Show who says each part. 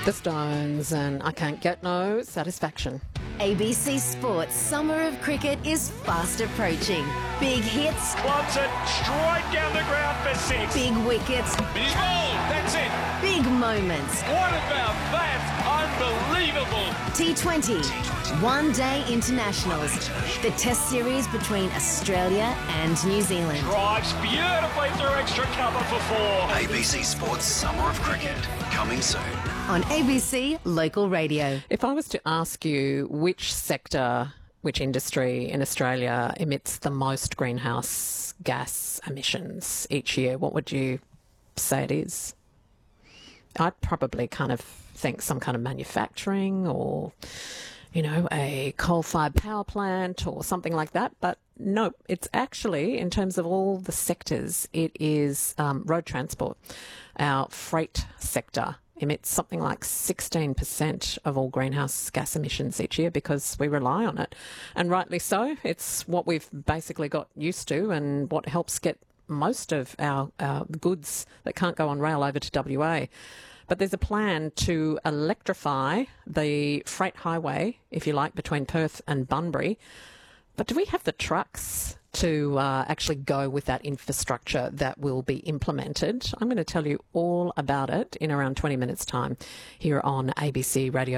Speaker 1: The Stones and I Can't Get No Satisfaction.
Speaker 2: ABC Sports Summer of Cricket is fast approaching. Big hits.
Speaker 3: Clubs it straight down the ground for six.
Speaker 2: Big wickets.
Speaker 3: He's bowled. That's it.
Speaker 2: Big moments.
Speaker 3: What about that? Unbelievable.
Speaker 2: T20. One-day internationals. The test series between Australia and New Zealand.
Speaker 3: Drives beautifully through extra cover for four.
Speaker 4: ABC Sports Summer of Cricket, coming soon.
Speaker 2: On ABC Local Radio.
Speaker 1: If I was to ask you which sector, which industry in Australia emits the most greenhouse gas emissions each year, what would you say it is? I'd probably kind of think some kind of manufacturing or, you know, a coal-fired power plant or something like that. But no, it's actually, in terms of all the sectors, it is road transport. Our freight sector emits something like 16% of all greenhouse gas emissions each year because we rely on it. And rightly so. It's what we've basically got used to and what helps get most of our goods that can't go on rail over to WA. But there's a plan to electrify the freight highway, if you like, between Perth and Bunbury. But do we have the trucks to actually go with that infrastructure that will be implemented? I'm going to tell you all about it in around 20 minutes' time here on ABC Radio.